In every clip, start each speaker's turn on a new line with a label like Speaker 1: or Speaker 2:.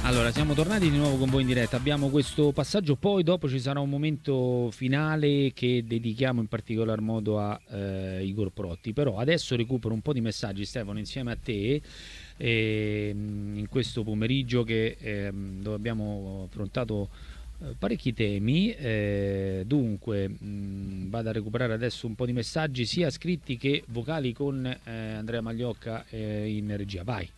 Speaker 1: Allora, siamo tornati di nuovo con voi in diretta. Abbiamo questo passaggio, poi dopo ci sarà un momento finale che dedichiamo in particolar modo a Igor Protti. Però adesso recupero un po' di messaggi, Stefano, insieme a te, in questo pomeriggio dove abbiamo affrontato parecchi temi. Dunque, vado a recuperare adesso un po' di messaggi, sia scritti che vocali, con Andrea Magliocca in regia. Vai.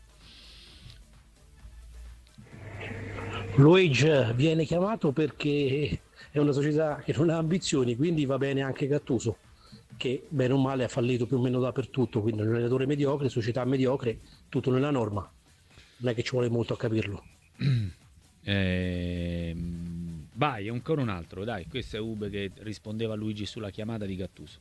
Speaker 2: Luigi viene chiamato perché è una società che non ha ambizioni, quindi va bene anche Gattuso, che bene o male ha fallito più o meno dappertutto, quindi un allenatore mediocre, società mediocre, tutto nella norma. Non è che ci vuole molto a capirlo.
Speaker 1: Vai, ancora un altro, dai, questo è Ube che rispondeva a Luigi sulla chiamata di Gattuso.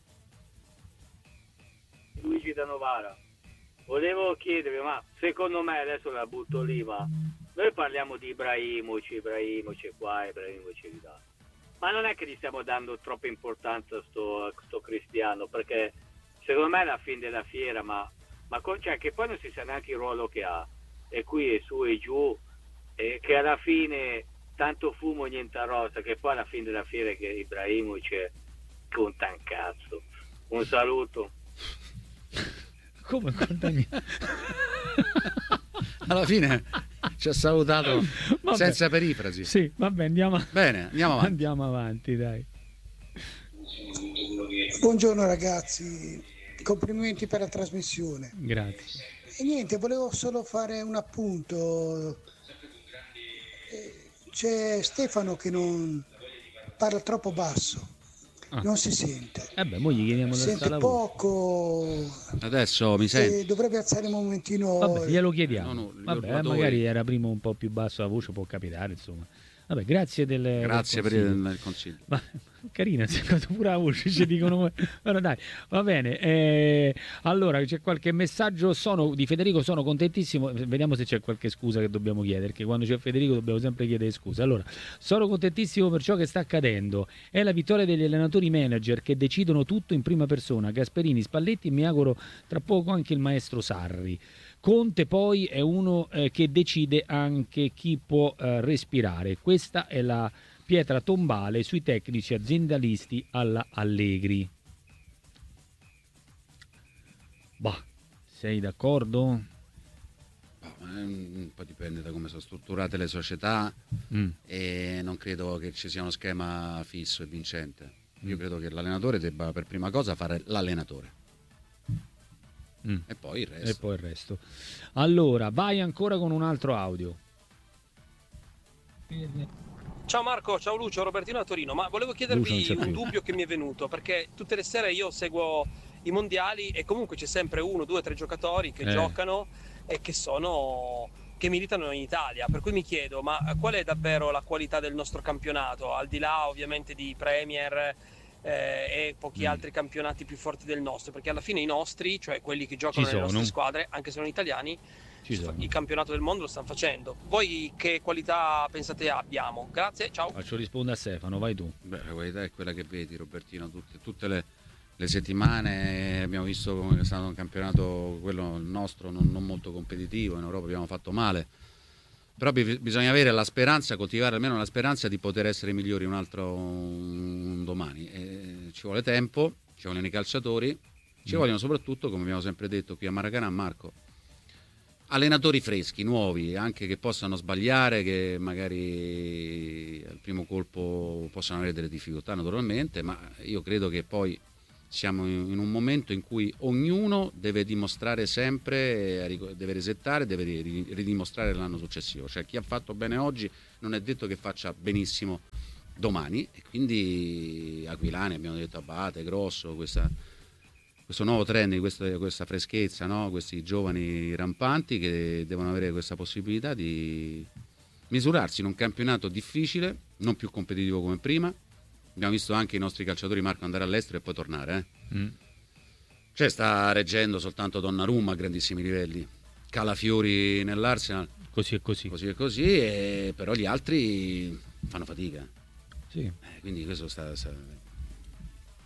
Speaker 3: Luigi da Novara, volevo chiedervi, ma secondo me, adesso la butto lì, ma noi parliamo di Ibrahimovic qua, Ibrahimovic là, ma non è che gli stiamo dando troppa importanza a sto Cristiano, perché secondo me è la fine della fiera, ma cioè, che poi non si sa neanche il ruolo che ha, e qui è su e giù, e che alla fine tanto fumo niente rosa, che poi alla fine della fiera che Ibrahimovic conta un cazzo. Un saluto.
Speaker 1: Come conta niente?
Speaker 4: Alla fine ci ha salutato senza perifrasi.
Speaker 1: Sì, vabbè, andiamo
Speaker 4: avanti.
Speaker 1: Andiamo avanti, dai.
Speaker 5: Buongiorno ragazzi, complimenti per la trasmissione.
Speaker 1: Grazie.
Speaker 5: E niente, volevo solo fare un appunto. C'è Stefano che non parla troppo basso. Non si sente.
Speaker 1: Mo gli chiediamo
Speaker 5: sente poco.
Speaker 4: Adesso mi sente.
Speaker 5: Dovrebbe alzare un momentino.
Speaker 1: Vabbè, glielo chiediamo.
Speaker 4: No,
Speaker 1: vabbè, magari era prima un po' più basso la voce, può capitare, insomma. Vabbè, grazie per
Speaker 4: il consiglio.
Speaker 1: Ma carina, si è fatto pure la voce, ci dicono. Allora, dai, va bene. Allora, c'è qualche messaggio di Federico, sono contentissimo. Vediamo se c'è qualche scusa che dobbiamo chiedere, perché quando c'è Federico dobbiamo sempre chiedere scusa. Allora, sono contentissimo per ciò che sta accadendo. È la vittoria degli allenatori manager che decidono tutto in prima persona. Gasperini, Spalletti e mi auguro tra poco anche il maestro Sarri. Conte poi è uno che decide anche chi può respirare. Questa è la pietra tombale sui tecnici aziendalisti alla Allegri. Bah, sei d'accordo?
Speaker 4: Un po' dipende da come sono strutturate le società e non credo che ci sia uno schema fisso e vincente. Io credo che l'allenatore debba per prima cosa fare l'allenatore. E poi il resto.
Speaker 1: Allora, vai ancora con un altro audio.
Speaker 6: Ciao Marco, ciao Lucio, Robertino da Torino. Ma volevo chiedervi un dubbio che mi è venuto, perché tutte le sere io seguo i mondiali e comunque c'è sempre 1, 2, 3 giocatori che giocano e che militano in Italia, per cui mi chiedo, ma qual è davvero la qualità del nostro campionato, al di là ovviamente di Premier e pochi altri campionati più forti del nostro, perché alla fine i nostri, cioè quelli che giocano nelle nostre squadre, anche se non italiani, il campionato del mondo lo stanno facendo. Voi che qualità pensate abbiamo? Grazie, ciao.
Speaker 1: Faccio rispondere a Stefano, vai tu.
Speaker 4: Beh, la qualità è quella che vedi, Robertino, tutte le settimane abbiamo visto come è stato un campionato, quello nostro, non molto competitivo. In Europa abbiamo fatto male, però bisogna avere la speranza, coltivare almeno la speranza di poter essere migliori un domani. Ci vuole tempo, ci vogliono i calciatori, ci vogliono soprattutto, come abbiamo sempre detto qui a Maracanã, Marco, allenatori freschi, nuovi, anche che possano sbagliare, che magari al primo colpo possano avere delle difficoltà naturalmente, ma io credo che poi siamo in un momento in cui ognuno deve dimostrare sempre, deve resettare, deve ridimostrare l'anno successivo. Cioè chi ha fatto bene oggi non è detto che faccia benissimo domani, e quindi Aquilani, abbiamo detto, Abate, Grosso, questo nuovo trend, questa freschezza, no? Questi giovani rampanti che devono avere questa possibilità di misurarsi in un campionato difficile, non più competitivo come prima. Abbiamo visto anche i nostri calciatori, Marco, andare all'estero e poi tornare. Cioè sta reggendo soltanto Donnarumma a grandissimi livelli, Calafiori nell'Arsenal,
Speaker 1: così e
Speaker 4: così, però gli altri fanno fatica.
Speaker 1: Sì.
Speaker 4: Quindi questo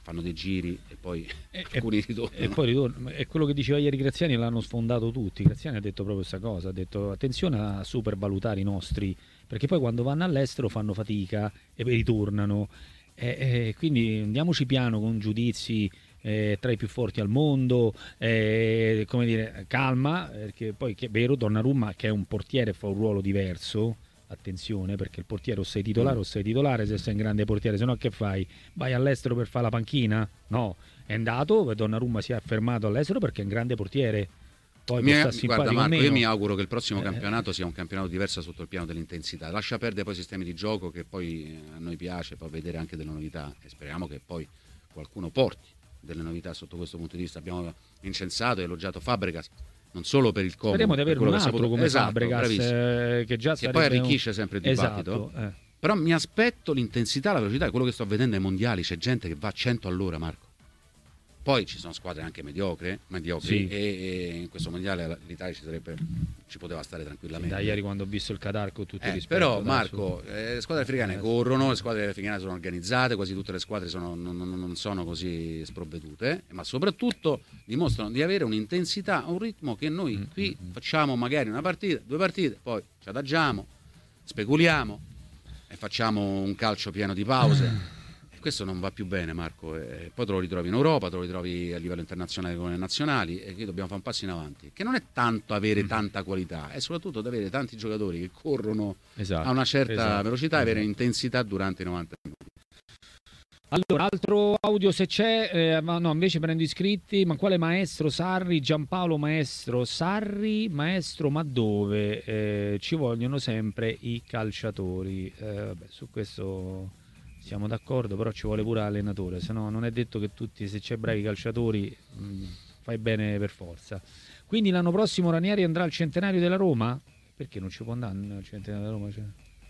Speaker 4: fanno dei giri e poi alcuni ritornano.
Speaker 1: E poi ritorno. È quello che diceva ieri Graziani, l'hanno sfondato tutti. Graziani ha detto proprio questa cosa, ha detto attenzione a supervalutare i nostri, perché poi quando vanno all'estero fanno fatica e poi ritornano. Quindi andiamoci piano con giudizi tra i più forti al mondo, come dire, calma, perché poi che è vero, Donnarumma che è un portiere fa un ruolo diverso, attenzione, perché il portiere o sei titolare se sei un grande portiere, se no che fai? Vai all'estero per fare la panchina? No, è andato, Donnarumma si è affermato all'estero perché è un grande portiere. Poi
Speaker 4: guarda Marco, io mi auguro che il prossimo campionato sia un campionato diverso sotto il piano dell'intensità, lascia perdere poi i sistemi di gioco che poi a noi piace, poi vedere anche delle novità e speriamo che poi qualcuno porti delle novità sotto questo punto di vista. Abbiamo incensato e elogiato Fabregas non solo per il comodo,
Speaker 1: speriamo di avere un altro come Fabregas
Speaker 4: che già poi arricchisce sempre il dibattito. Però mi aspetto l'intensità, la velocità, quello che sto vedendo ai mondiali, c'è gente che va a 100 all'ora, Marco. Poi ci sono squadre anche mediocri sì. e in questo mondiale l'Italia ci poteva stare tranquillamente.
Speaker 1: Da ieri quando ho visto il Qatar con tutto il rispetto.
Speaker 4: Però Marco, le squadre africane corrono, le squadre africane sono organizzate, quasi tutte le squadre non sono così sprovvedute, ma soprattutto dimostrano di avere un'intensità, un ritmo che noi qui facciamo magari una partita, 2 partite, poi ci adagiamo, speculiamo e facciamo un calcio pieno di pause. Questo non va più bene, Marco, poi te lo ritrovi in Europa, te lo ritrovi a livello internazionale come nazionali, e qui dobbiamo fare un passo in avanti, che non è tanto avere tanta qualità, è soprattutto ad avere tanti giocatori che corrono a una certa velocità e avere intensità durante i 90 minuti.
Speaker 1: Allora, altro audio se c'è, no, invece prendo iscritti, ma quale maestro Sarri? Giampaolo maestro Sarri, maestro ma dove? Ci vogliono sempre i calciatori, vabbè, su questo... Siamo d'accordo, però ci vuole pure allenatore, se no non è detto che tutti, se c'è bravi calciatori, fai bene per forza. Quindi l'anno prossimo Ranieri andrà al centenario della Roma? Perché non ci può andare al centenario della Roma? Cioè?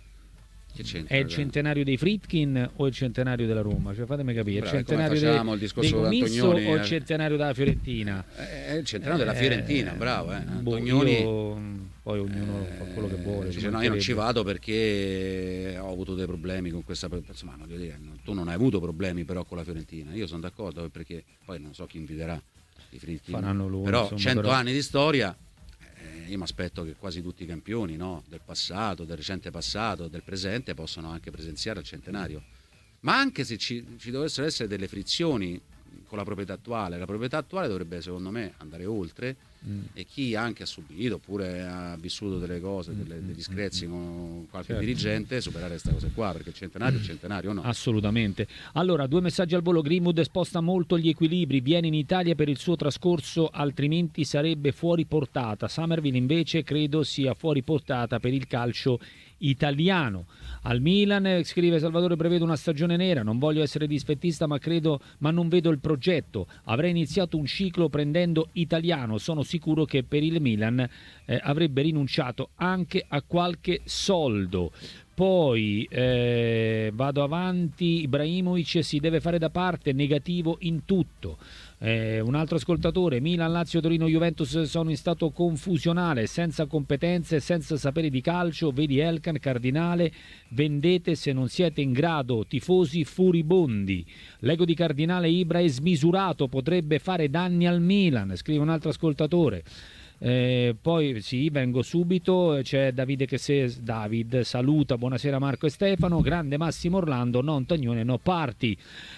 Speaker 1: È il centenario dei Friedkin o il centenario della Roma? Cioè, fatemi capire,
Speaker 4: bravo,
Speaker 1: il centenario dei Comisso o il centenario della Fiorentina?
Speaker 4: È il centenario della Fiorentina, bravo. Antonioni...
Speaker 1: Poi ognuno fa quello che vuole.
Speaker 4: Dice, no, io non ci vado perché ho avuto dei problemi con questa persona. Voglio dire, tu non hai avuto problemi però con la Fiorentina. Io sono d'accordo perché poi non so chi inviterà i Friedkin.
Speaker 1: Faranno loro,
Speaker 4: però
Speaker 1: insomma,
Speaker 4: 100 anni di storia. Io mi aspetto che quasi tutti i campioni, no? Del passato, del recente passato, del presente possano anche presenziare al centenario. Ma anche se ci dovessero essere delle frizioni con la proprietà attuale dovrebbe secondo me andare oltre e chi anche ha subito oppure ha vissuto delle cose, degli screzi con qualche dirigente, superare queste cose qua, perché il centenario no.
Speaker 1: Assolutamente. Allora, 2 messaggi al volo. Greenwood sposta molto gli equilibri, viene in Italia per il suo trascorso, altrimenti sarebbe fuori portata. Summerville invece credo sia fuori portata per il calcio italiano. Al Milan, scrive Salvatore, prevedo una stagione nera, non voglio essere disfattista ma non vedo il progetto, avrei iniziato un ciclo prendendo Italiano, sono sicuro che per il Milan avrebbe rinunciato anche a qualche soldo. Poi vado avanti, Ibrahimovic si deve fare da parte, negativo in tutto. Un altro ascoltatore, Milan, Lazio, Torino, Juventus sono in stato confusionale, senza competenze, senza sapere di calcio, vedi Elkan, Cardinale, vendete se non siete in grado, tifosi furibondi. L'ego di Cardinale Ibra è smisurato, potrebbe fare danni al Milan, scrive un altro ascoltatore. Poi sì, vengo subito, c'è Davide David saluta, buonasera Marco e Stefano, grande Massimo Orlando, no Antonione, no parti.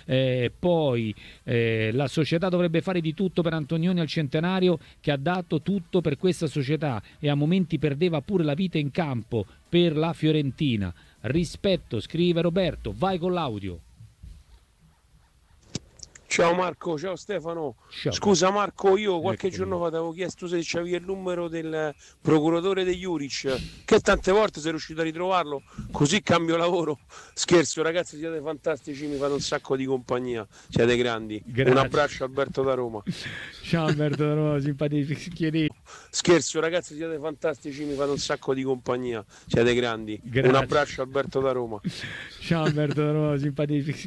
Speaker 1: Poi la società dovrebbe fare di tutto per Antonioni al centenario, che ha dato tutto per questa società e a momenti perdeva pure la vita in campo per la Fiorentina. Rispetto, scrive Roberto, vai con l'audio.
Speaker 7: Ciao Marco, ciao Stefano.
Speaker 1: Ciao.
Speaker 7: Scusa Marco, io qualche giorno fa ti avevo chiesto se c'avevi il numero del procuratore di Juric, che tante volte sei riuscito a ritrovarlo, così cambio lavoro. Scherzo, ragazzi, siete fantastici, mi fate un sacco di compagnia, siete grandi.
Speaker 1: Grazie.
Speaker 7: Un abbraccio Alberto da Roma.
Speaker 1: Ciao Alberto da Roma, simpatici.
Speaker 7: Scherzo, ragazzi, siete fantastici, mi fate un sacco di compagnia, siete grandi.
Speaker 1: Grazie.
Speaker 7: Un abbraccio Alberto da Roma.
Speaker 1: Ciao Alberto da Roma, simpatici.